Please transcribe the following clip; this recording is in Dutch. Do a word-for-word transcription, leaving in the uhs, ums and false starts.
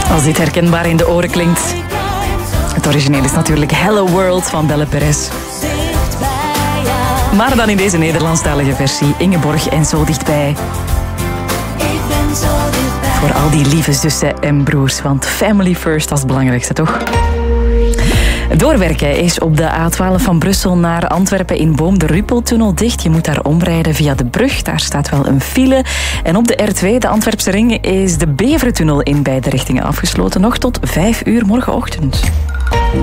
Als dit herkenbaar in de oren klinkt. Het origineel is natuurlijk Hello World van Belle Perez. Maar dan in deze Nederlandstalige versie Ingeborg en Zo Dichtbij. Voor al die lieve zussen en broers, want family first, dat is het belangrijkste, toch? Doorwerken is op de A twaalf van Brussel naar Antwerpen in Boom de Ruppeltunnel dicht. Je moet daar omrijden via de brug. Daar staat wel een file. En op de R twee, de Antwerpse ring, is de Bevertunnel in beide richtingen afgesloten. Nog tot vijf uur morgenochtend.